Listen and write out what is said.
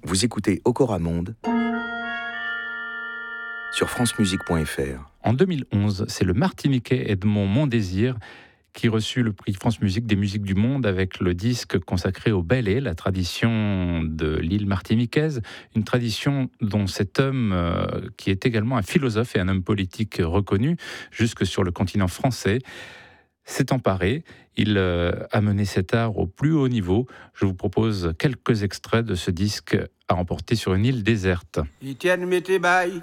Vous écoutez Okora Monde sur francemusique.fr. En 2011, c'est le Martiniquais Edmond Mondésir qui reçut le prix France Musique des musiques du monde avec le disque consacré au ballet, la tradition de l'île martiniquaise, une tradition dont cet homme, qui est également un philosophe et un homme politique reconnu, jusque sur le continent français, s'est emparé. Il a mené cet art au plus haut niveau. Je vous propose quelques extraits de ce disque à emporter sur une île déserte. Itienne Métébaï,